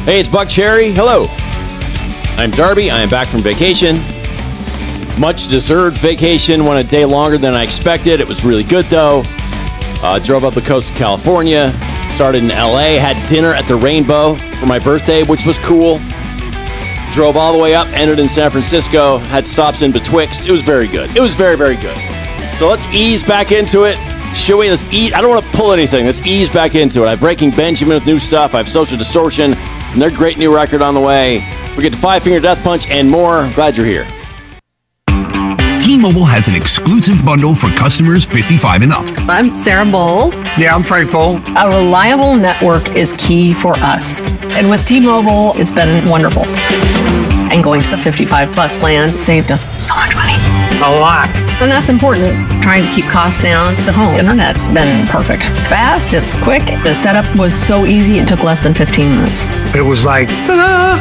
Hey, it's Buck Cherry. Hello. I'm Darby. I am back from vacation. Much deserved vacation. Went a day longer than I expected. It was really good, though. Drove up the coast of California. Started in LA. Had dinner at the Rainbow for my birthday, which was cool. Drove all the way up. Ended in San Francisco. Had stops in betwixt. It was very good. It was very, very good. So let's ease back into it. Let's eat. I don't want to pull anything. Let's ease back into it. I have Breaking Benjamin with new stuff. I have Social Distortion and their great new record on the way. We get to Five Finger Death Punch and more. Glad you're here. T-Mobile has an exclusive bundle for customers 55 and up. I'm Sarah Bowl. Yeah, I'm Frank Bowl. A reliable network is key for us. And with T-Mobile, it's been wonderful. And going to the 55 plus plan saved us so much money. A lot. And that's important. Trying to keep costs down. The home internet's been perfect. It's fast, it's quick. The setup was so easy, it took less than 15 minutes. It was like, ta-da!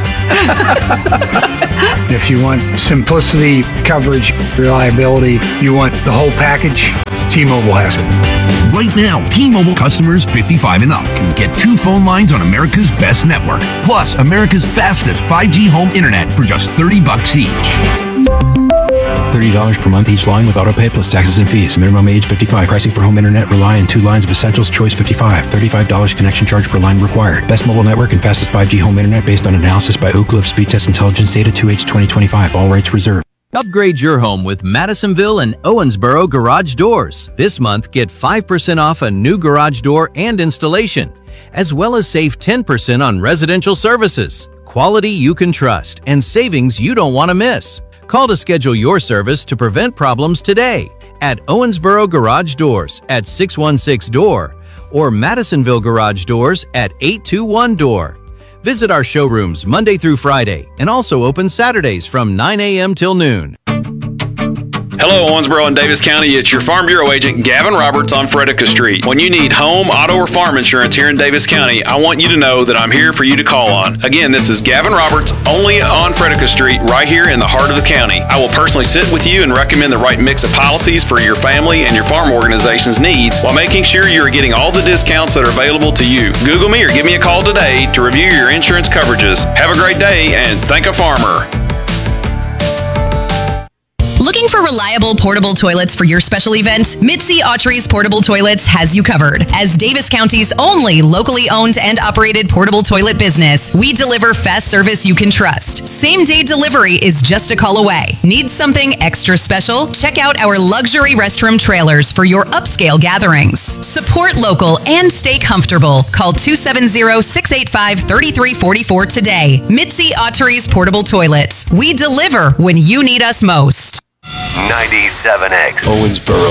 If you want simplicity, coverage, reliability, you want the whole package, T-Mobile has it. Right now, T-Mobile customers 55 and up can get 2 phone lines on America's best network, plus America's fastest 5G home internet for just $30 each. $30 per month each line with autopay plus taxes and fees. Minimum age 55. Pricing for home internet rely on 2 lines of Essentials Choice 55. $35 connection charge per line required. Best mobile network and fastest 5G home internet based on analysis by Oak Cliff Speed Test Intelligence data 2H 2025. All rights reserved. Upgrade your home with Madisonville and Owensboro Garage Doors. This month, get 5% off a new garage door and installation, as well as save 10% on residential services. Quality you can trust and savings you don't want to miss. Call to schedule your service to prevent problems today at Owensboro Garage Doors at 616-DOOR or Madisonville Garage Doors at 821-DOOR. Visit our showrooms Monday through Friday and also open Saturdays from 9 a.m. till noon. Hello, Owensboro and Davis County. It's your Farm Bureau agent, Gavin Roberts on Frederica Street. When you need home, auto, or farm insurance here in Davis County, I want you to know that I'm here for you to call on. Again, this is Gavin Roberts, only on Frederica Street, right here in the heart of the county. I will personally sit with you and recommend the right mix of policies for your family and your farm organization's needs while making sure you're getting all the discounts that are available to you. Google me or give me a call today to review your insurance coverages. Have a great day and thank a farmer. Looking for reliable portable toilets for your special event? Mitzi Autry's Portable Toilets has you covered. As Davis County's only locally owned and operated portable toilet business, we deliver fast service you can trust. Same-day delivery is just a call away. Need something extra special? Check out our luxury restroom trailers for your upscale gatherings. Support local and stay comfortable. Call 270-685-3344 today. Mitzi Autry's Portable Toilets. We deliver when you need us most. 97X. Owensboro.